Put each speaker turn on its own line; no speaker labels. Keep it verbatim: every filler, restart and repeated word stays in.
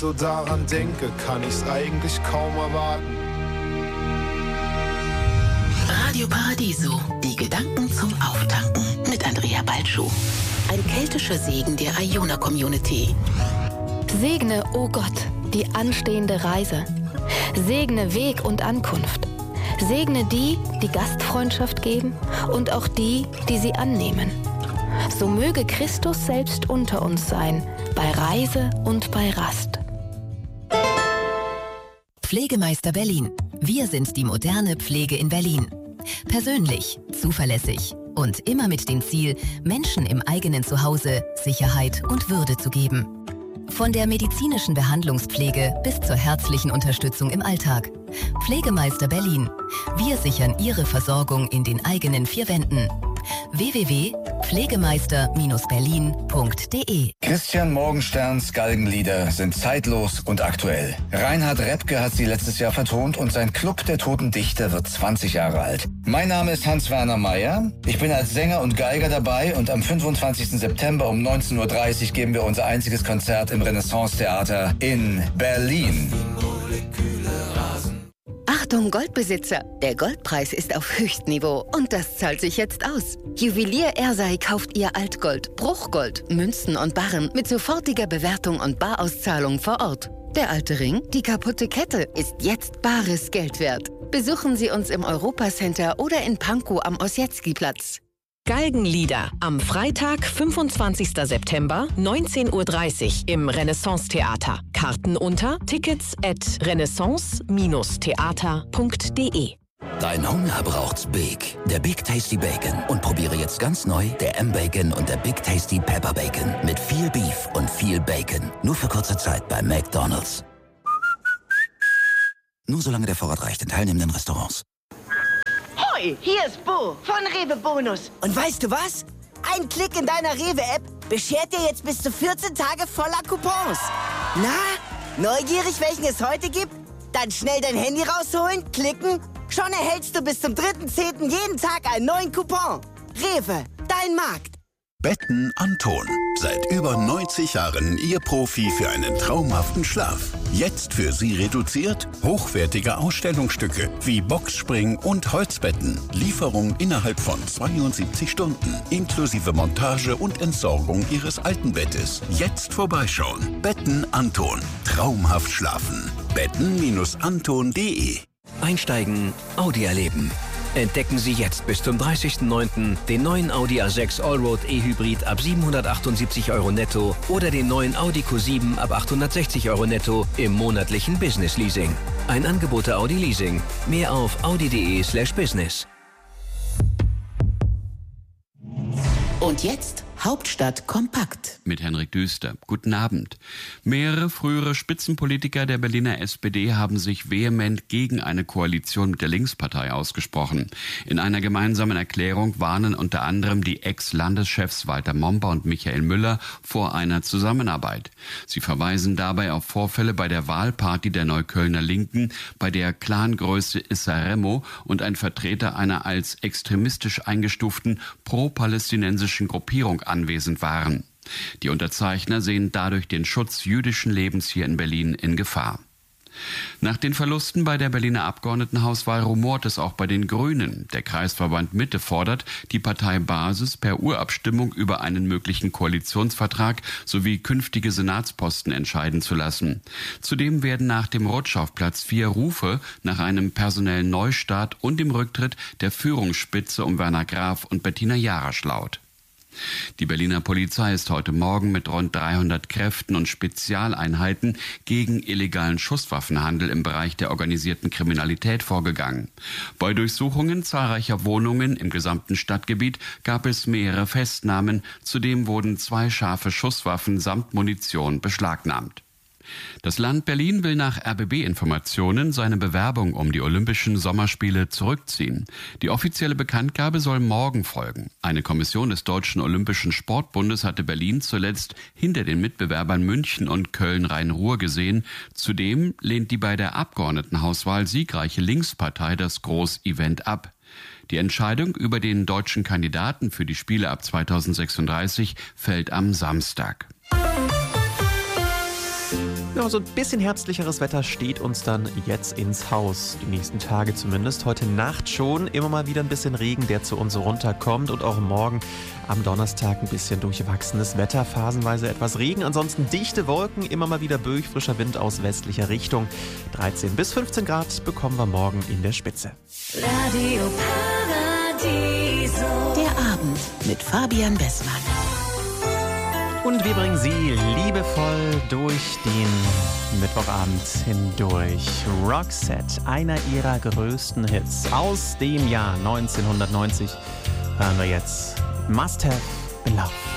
so daran denke, kann ich's eigentlich kaum erwarten.
Radio Paradiso, die Gedanken zum Auftanken mit Andrea Balschuh. Ein keltischer Segen der Iona-Community.
Segne, o oh Gott, die anstehende Reise. Segne Weg und Ankunft. Segne die, die Gastfreundschaft geben und auch die, die sie annehmen. So möge Christus selbst unter uns sein, bei Reise und bei Rast.
Pflegemeister Berlin. Wir sind die moderne Pflege in Berlin. Persönlich, zuverlässig und immer mit dem Ziel, Menschen im eigenen Zuhause Sicherheit und Würde zu geben. Von der medizinischen Behandlungspflege bis zur herzlichen Unterstützung im Alltag. Pflegemeister Berlin. Wir sichern Ihre Versorgung in den eigenen vier Wänden. w w w punkt pflegemeister berlin punkt d e
Christian Morgensterns Galgenlieder sind zeitlos und aktuell. Reinhard Repke hat sie letztes Jahr vertont und sein Club der Toten Dichter wird zwanzig Jahre alt. Mein Name ist Hans-Werner Meyer. Ich bin als Sänger und Geiger dabei und am fünfundzwanzigsten September um neunzehn Uhr dreißig geben wir unser einziges Konzert im Renaissance-Theater in Berlin.
Achtung Goldbesitzer, der Goldpreis ist auf Höchstniveau und das zahlt sich jetzt aus. Juwelier Ersei kauft ihr Altgold, Bruchgold, Münzen und Barren mit sofortiger Bewertung und Barauszahlung vor Ort. Der alte Ring, die kaputte Kette, ist jetzt bares Geld wert. Besuchen Sie uns im Europacenter oder in Pankow am Ossietzky-Platz.
Galgenlieder am Freitag, fünfundzwanzigsten September, neunzehn Uhr dreißig im Renaissance-Theater. Karten unter tickets at renaissance theater punkt d e.
Dein Hunger braucht's Big, der Big Tasty Bacon. Und probiere jetzt ganz neu der M-Bacon und der Big Tasty Pepper Bacon. Mit viel Beef und viel Bacon. Nur für kurze Zeit bei McDonald's. Nur solange der Vorrat reicht in teilnehmenden Restaurants.
Hoi, hier ist Bo von Rewe Bonus.
Und weißt du was? Ein Klick in deiner Rewe-App beschert dir jetzt bis zu vierzehn Tage voller Coupons. Na, neugierig, welchen es heute gibt? Dann schnell dein Handy rausholen, klicken. Schon erhältst du bis zum dritten zehnten jeden Tag einen neuen Coupon. Rewe, dein Markt.
Betten Anton. Seit über neunzig Jahren Ihr Profi für einen traumhaften Schlaf. Jetzt für Sie reduziert hochwertige Ausstellungsstücke wie Boxspring und Holzbetten. Lieferung innerhalb von zweiundsiebzig Stunden. Inklusive Montage und Entsorgung Ihres alten Bettes. Jetzt vorbeischauen. Betten Anton. Traumhaft schlafen. Betten Anton punkt d e.
Einsteigen, Audi erleben. Entdecken Sie jetzt bis zum dreißigsten neunten den neuen Audi A sechs Allroad E-Hybrid ab siebenhundertachtundsiebzig Euro netto oder den neuen Audi Q sieben ab achthundertsechzig Euro netto im monatlichen Business Leasing. Ein Angebot der Audi Leasing. Mehr auf audi punkt d e slash business.
Und jetzt Hauptstadt kompakt.
Mit Henrik Düster. Guten Abend. Mehrere frühere Spitzenpolitiker der Berliner S P D haben sich vehement gegen eine Koalition mit der Linkspartei ausgesprochen. In einer gemeinsamen Erklärung warnen unter anderem die Ex-Landeschefs Walter Momper und Michael Müller vor einer Zusammenarbeit. Sie verweisen dabei auf Vorfälle bei der Wahlparty der Neuköllner Linken, bei der Clangröße Issa Remo und ein Vertreter einer als extremistisch eingestuften pro-palästinensischen Gruppierung anwesend waren. Die Unterzeichner sehen dadurch den Schutz jüdischen Lebens hier in Berlin in Gefahr. Nach den Verlusten bei der Berliner Abgeordnetenhauswahl rumort es auch bei den Grünen. Der Kreisverband Mitte fordert, die Partei Basis per Urabstimmung über einen möglichen Koalitionsvertrag sowie künftige Senatsposten entscheiden zu lassen. Zudem werden nach dem Rutsch auf Platz vier Rufe nach einem personellen Neustart und dem Rücktritt der Führungsspitze um Werner Graf und Bettina Jarasch laut. Die Berliner Polizei ist heute Morgen mit rund dreihundert Kräften und Spezialeinheiten gegen illegalen Schusswaffenhandel im Bereich der organisierten Kriminalität vorgegangen. Bei Durchsuchungen zahlreicher Wohnungen im gesamten Stadtgebiet gab es mehrere Festnahmen. Zudem wurden zwei scharfe Schusswaffen samt Munition beschlagnahmt. Das Land Berlin will nach R B B-Informationen seine Bewerbung um die Olympischen Sommerspiele zurückziehen. Die offizielle Bekanntgabe soll morgen folgen. Eine Kommission des Deutschen Olympischen Sportbundes hatte Berlin zuletzt hinter den Mitbewerbern München und Köln-Rhein-Ruhr gesehen. Zudem lehnt die bei der Abgeordnetenhauswahl siegreiche Linkspartei das Großevent ab. Die Entscheidung über den deutschen Kandidaten für die Spiele ab zweitausendsechsunddreißig fällt am Samstag.
Ja, so ein bisschen herbstlicheres Wetter steht uns dann jetzt ins Haus. Die nächsten Tage zumindest. Heute Nacht schon immer mal wieder ein bisschen Regen, der zu uns runterkommt. Und auch morgen am Donnerstag ein bisschen durchwachsenes Wetter. Phasenweise etwas Regen. Ansonsten dichte Wolken, immer mal wieder Böig, frischer Wind aus westlicher Richtung. dreizehn bis fünfzehn Grad bekommen wir morgen in der Spitze.
Radio Paradiso. Der Abend mit Fabian Bessmann.
Und wir bringen Sie liebevoll durch den Mittwochabend hindurch. Roxette, einer ihrer größten Hits aus dem Jahr neunzehnhundertneunzig, hören wir jetzt Must Have Been Love.